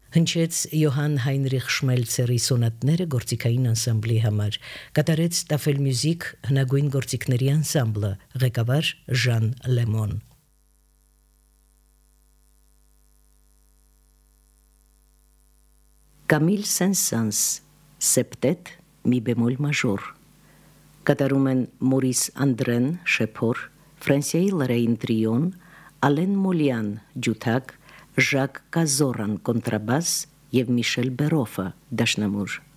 Հնչեց Յոհան Հայնրիխ Շմելցերի սոնատները գործիքային անսամբլի համար, կատարեց Տաֆել Մյուզիք հնագույն գործիքների անսամբլը, ղեկավար Ժան Լեմոն։ Կամիլ Սեն-Սանս, սեպտետ, մի բեմոլ մաժոր, կատարում են Մորիս Անդրեն, շեփոր, Ֆրանսիայի լրային տրիոն, Ալեն Մոլյան, ջութակ, Ժակ Կազորան, կոնտրաբաս և Միշել Բերոֆը, դաշնամուր։